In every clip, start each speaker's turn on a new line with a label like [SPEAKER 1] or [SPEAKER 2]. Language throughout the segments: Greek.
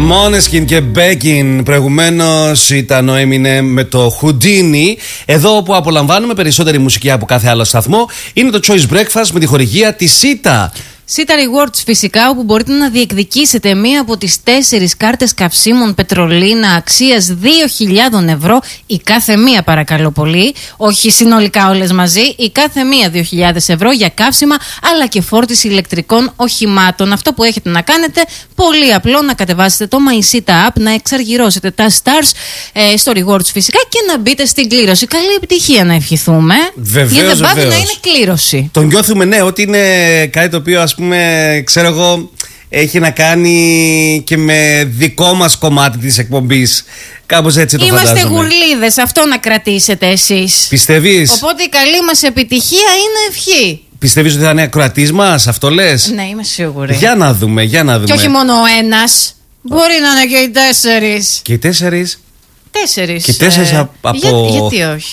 [SPEAKER 1] Måneskin και Beggin. Προηγουμένως ήταν ο Eminem με το Houdini. Εδώ όπου απολαμβάνουμε περισσότερη μουσική από κάθε άλλο σταθμό είναι το Choice Breakfast με τη χορηγία της Sita.
[SPEAKER 2] Sita Rewards φυσικά, όπου μπορείτε να διεκδικήσετε μία από τις 4 κάρτες καυσίμων Πετρολίνα αξίας 2.000 ευρώ η κάθε μία, παρακαλώ πολύ. Όχι συνολικά όλες μαζί, η κάθε μία 2.000 ευρώ για καύσιμα αλλά και φόρτιση ηλεκτρικών οχημάτων. Αυτό που έχετε να κάνετε, πολύ απλό, να κατεβάσετε το My Sita App, να εξαργυρώσετε τα stars στο Rewards φυσικά και να μπείτε στην κλήρωση. Καλή επιτυχία να ευχηθούμε.
[SPEAKER 1] Βεβαίως,
[SPEAKER 2] γιατί δεν πάει
[SPEAKER 1] βεβαίως.
[SPEAKER 2] να είναι κλήρωση.
[SPEAKER 1] Τον νιώθουμε, ναι, ότι είναι κάτι το οποίο, ας πούμε, ξέρω εγώ, έχει να κάνει και με δικό μας κομμάτι της εκπομπής. Κάπως έτσι το φαντάζομαι.
[SPEAKER 2] Είμαστε γουρλίδες, αυτό να κρατήσετε εσείς.
[SPEAKER 1] Πιστεύεις?
[SPEAKER 2] Οπότε η καλή μας επιτυχία είναι ευχή.
[SPEAKER 1] Πιστεύεις ότι θα είναι ακροατής μας, αυτό λες?
[SPEAKER 2] Ναι, είμαι σίγουρη.
[SPEAKER 1] Για να δούμε, για να δούμε.
[SPEAKER 2] Και όχι μόνο ο ένας. Μπορεί να είναι και οι 4.
[SPEAKER 1] Και οι 4?
[SPEAKER 2] 4.
[SPEAKER 1] Και 4 από...
[SPEAKER 2] γιατί όχι.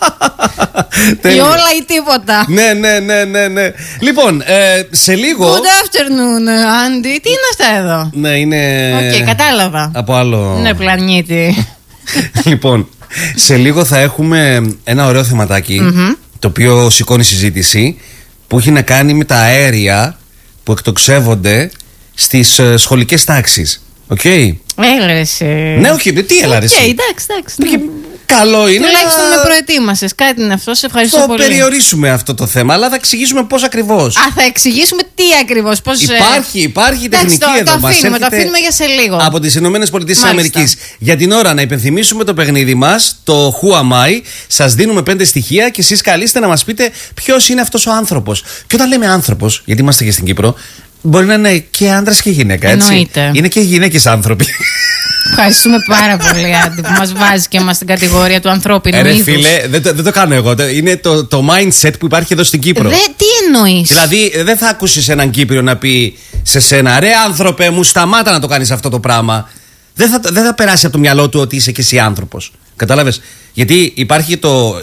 [SPEAKER 2] Ή
[SPEAKER 1] Τέλεια.
[SPEAKER 2] όλα ή τίποτα.
[SPEAKER 1] Ναι. Λοιπόν, σε λίγο...
[SPEAKER 2] Good afternoon, Andy. Τι είναι αυτά εδώ?
[SPEAKER 1] Ναι, είναι...
[SPEAKER 2] Οκ, κατάλαβα.
[SPEAKER 1] Από άλλο...
[SPEAKER 2] Ναι, πλανήτη.
[SPEAKER 1] Λοιπόν, σε λίγο θα έχουμε ένα ωραίο θεματάκι, το οποίο σηκώνει συζήτηση, που έχει να κάνει με τα αέρια που εκτοξεύονται στις σχολικές τάξεις. Οκ.
[SPEAKER 2] Έλεσε.
[SPEAKER 1] Ναι, όχι, τι έλαρες.
[SPEAKER 2] Οκ, εντάξει. Ναι.
[SPEAKER 1] Καλό είναι.
[SPEAKER 2] Τουλάχιστον με προετοίμασες. Κάτι είναι αυτό. Σε ευχαριστώ
[SPEAKER 1] Θα
[SPEAKER 2] πολύ.
[SPEAKER 1] περιορίσουμε αυτό το θέμα, αλλά θα εξηγήσουμε πώς ακριβώς.
[SPEAKER 2] Θα εξηγήσουμε τι ακριβώς. Πώς.
[SPEAKER 1] Υπάρχει τεχνική εδώ.
[SPEAKER 2] Το αφήνουμε για σε λίγο.
[SPEAKER 1] Από τις ΗΠΑ. Για την ώρα, να υπενθυμίσουμε το παιχνίδι μας, το Who Am I. Σας δίνουμε 5 στοιχεία και εσείς καλείστε να μας πείτε ποιος είναι αυτός ο άνθρωπος. Και όταν λέμε άνθρωπος, γιατί είμαστε και στην Κύπρο, μπορεί να είναι και άντρας και γυναίκα, έτσι.
[SPEAKER 2] Εννοείται.
[SPEAKER 1] Είναι και γυναίκες άνθρωποι.
[SPEAKER 2] Ευχαριστούμε πάρα πολύ, Άντι, που μας βάζει και μας στην κατηγορία του ανθρώπινου είδους.
[SPEAKER 1] Φίλε, δεν το κάνω εγώ. Είναι το mindset που υπάρχει εδώ στην Κύπρο.
[SPEAKER 2] Τι εννοείς?
[SPEAKER 1] Δηλαδή, δεν θα ακούσεις έναν Κύπριο να πει σε σένα, ρε άνθρωπε μου, σταμάτα να το κάνεις αυτό το πράγμα. Δεν θα περάσει από το μυαλό του ότι είσαι και εσύ άνθρωπος. Κατάλαβες? Γιατί υπάρχει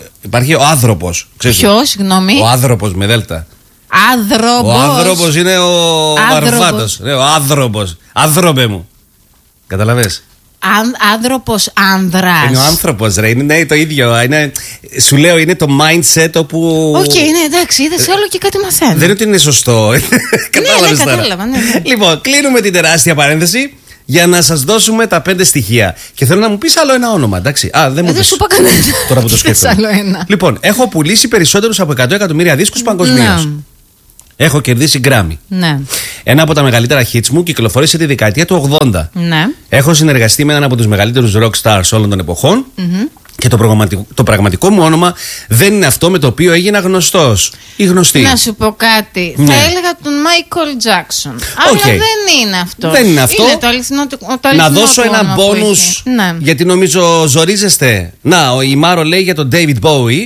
[SPEAKER 1] ο άνθρωπος.
[SPEAKER 2] Ποιος, συγγνώμη?
[SPEAKER 1] Ο άνθρωπος με δέλτα.
[SPEAKER 2] Άδροπος.
[SPEAKER 1] Ο άνθρωπος είναι ο Βαρουφάτος. Ο άνθρωπος. Άνθρωπε μου. Καταλαβες?
[SPEAKER 2] Άνθρωπος άνδρας.
[SPEAKER 1] Είναι ο άνθρωπος, ρε. Είναι το ίδιο. Σου λέω, είναι το mindset όπου.
[SPEAKER 2] Οκ, είναι εντάξει, είδες όλο και κάτι μαθαίνω.
[SPEAKER 1] Δεν είναι ότι είναι σωστό. Κατάλαβες τώρα.
[SPEAKER 2] Κατάλαβα, ναι.
[SPEAKER 1] Λοιπόν, κλείνουμε την τεράστια παρένθεση για να σας δώσουμε τα 5 στοιχεία. Και θέλω να μου πεις άλλο ένα όνομα, εντάξει. Δεν μου
[SPEAKER 2] δεν
[SPEAKER 1] πεις.
[SPEAKER 2] σου είπα κανένα.
[SPEAKER 1] Τώρα που το σκέφτομαι.
[SPEAKER 2] Άλλο ένα.
[SPEAKER 1] Λοιπόν, έχω πουλήσει περισσότερους από 100 εκατομμύρια δίσκους παγκοσμίως.
[SPEAKER 2] Ναι.
[SPEAKER 1] Έχω κερδίσει Grammy.
[SPEAKER 2] Ναι.
[SPEAKER 1] Ένα από τα μεγαλύτερα hits μου κυκλοφόρησε τη δεκαετία του 80.
[SPEAKER 2] Ναι.
[SPEAKER 1] Έχω συνεργαστεί με έναν από τους μεγαλύτερους rock stars όλων των εποχών. Και το πραγματικό μου όνομα δεν είναι αυτό με το οποίο έγινα γνωστός ή γνωστή.
[SPEAKER 2] Να σου πω κάτι.
[SPEAKER 1] Ναι.
[SPEAKER 2] Θα έλεγα τον Michael Jackson. Αλλά δεν είναι αυτό.
[SPEAKER 1] Δεν είναι αυτό.
[SPEAKER 2] Είναι το αληθινό,
[SPEAKER 1] να δώσω ένα μπόνους,
[SPEAKER 2] ναι.
[SPEAKER 1] γιατί νομίζω ζορίζεστε. Η Μάρο λέει για τον David Bowie.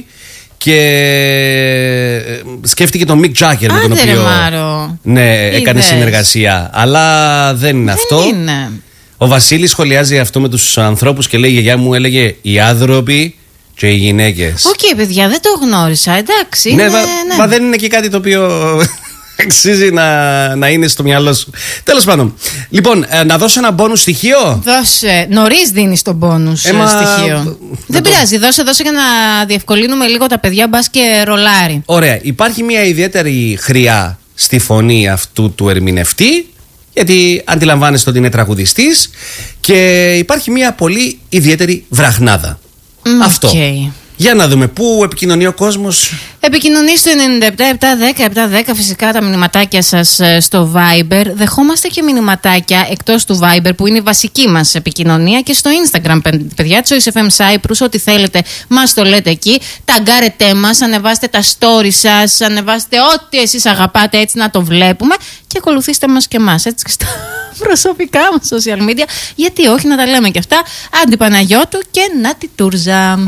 [SPEAKER 1] Και σκέφτηκε τον Mick Jagger με τον οποίο
[SPEAKER 2] Μάρο.
[SPEAKER 1] Ναι, έκανε συνεργασία. Αλλά δεν είναι αυτό.
[SPEAKER 2] Είναι.
[SPEAKER 1] Ο Βασίλης σχολιάζει αυτό με τους ανθρώπους και λέει: η γιαγιά μου έλεγε οι άνθρωποι και οι γυναίκες.
[SPEAKER 2] Οκ, παιδιά, δεν το γνώρισα. Εντάξει.
[SPEAKER 1] Ναι, μα δεν είναι και κάτι το οποίο αξίζει να είναι στο μυαλό σου. Τέλος πάντων. Λοιπόν, να δώσω ένα μπόνους στοιχείο.
[SPEAKER 2] Δώσε. Νωρίς δίνεις το μπόνους στοιχείο. Δεν πειράζει. Δώσε για να διευκολύνουμε λίγο τα παιδιά. Μπας και ρολάρι.
[SPEAKER 1] Ωραία. Υπάρχει μια ιδιαίτερη χρειά στη φωνή αυτού του ερμηνευτή, γιατί αντιλαμβάνεστε ότι είναι τραγουδιστής, και υπάρχει μια πολύ ιδιαίτερη βραχνάδα. Αυτό. Για να δούμε πού επικοινωνεί ο κόσμος.
[SPEAKER 2] Επικοινωνεί στο 97-710-710 φυσικά τα μηνυματάκια σας στο Viber. Δεχόμαστε και μηνυματάκια εκτός του Viber που είναι η βασική μας επικοινωνία, και στο Instagram, παιδιά, Choice FM Cyprus, ό,τι θέλετε μας το λέτε εκεί. Ταγκάρετε μας, ανεβάστε τα story σας, ανεβάστε ό,τι εσείς αγαπάτε, έτσι να το βλέπουμε, και ακολουθήστε μας και εμάς, έτσι, στα προσωπικά μας social media, γιατί όχι, να τα λέμε και αυτά. Άντι Παναγιώτου και Νάτι Τούρζα.